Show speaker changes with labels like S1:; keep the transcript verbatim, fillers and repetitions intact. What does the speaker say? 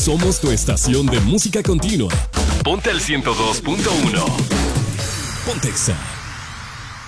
S1: Somos tu estación de música continua. Ponte al ciento dos punto uno. Pontexa.